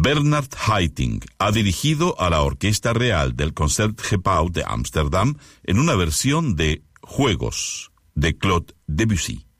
Bernard Haitink ha dirigido a la Orquesta Real del Concertgebouw de Ámsterdam en una versión de Juegos de Claude Debussy.